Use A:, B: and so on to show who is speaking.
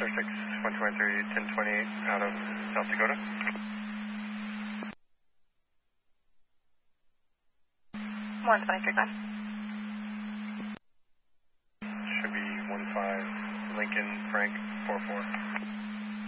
A: Star 6, 123, 1028 out of South Dakota.
B: 123, gone.
A: Should be 15 Lincoln Frank 44.